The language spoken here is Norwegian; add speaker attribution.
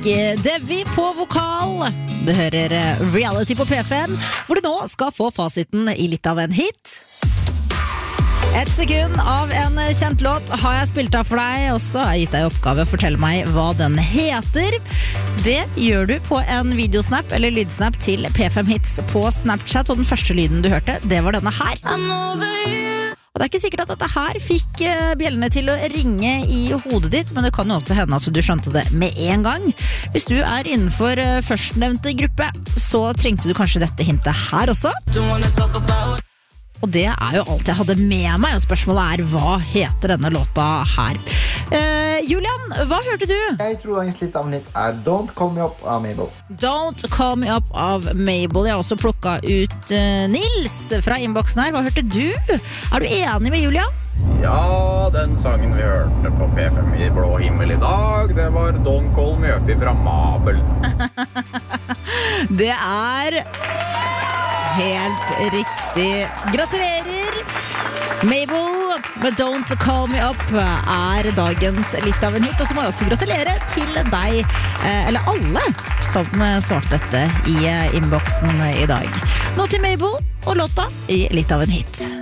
Speaker 1: Devi på vokal. Du hører Reality på P5, hvor du nå skal få fasiten i litt av en hit. 1 sekund av en kjent låt har jeg spilt av for deg, og så har jeg gitt deg oppgave å fortelle meg hva den heter. Det gjør du på en videosnap eller lydsnap til P5 Hits på Snapchat, og den første lyden du hørte, det var denne her. Og det er ikke sikkert at dette her fikk bjellene til å ringe i hodet ditt, men det kan jo også hende at du skjønte det med en gang. Hvis du er innenfor førstnevnte gruppe, så trengte du kanskje dette hintet her også. Og det er jo alt jeg hadde med meg, og spørsmålet er, hva heter denne låta her? Julian, hva hørte du?
Speaker 2: Jeg tror dagens litt av en hit er Don't Call Me Up av Mabel.
Speaker 1: Don't Call Me Up av Mabel. Jeg har også plukket ut Nils fra innboksen her. Hva hørte du? Er du enig med Julian?
Speaker 3: Ja, den sangen vi hørte på P5 i blå himmel i dag, det var Don't Call Me Up fra Mabel.
Speaker 1: Det er helt riktig. Gratulerer! Mabel med Don't Call Me Up er dagens litt av en hit. Og så må jeg også gratulere til deg, eller alle som svarte dette i innboksen i dag. Nå til Mabel og låta i litt av en hit.